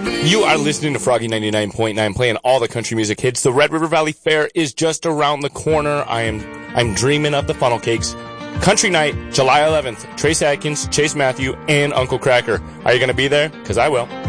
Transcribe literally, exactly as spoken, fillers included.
You are listening to Froggy ninety-nine point nine, playing all the country music hits. The Red River Valley Fair is just around the corner. I am I'm dreaming of the funnel cakes. Country Night, July eleventh. Trace Atkins, Chase Matthew, and Uncle Cracker. Are you going to be there? Because I will.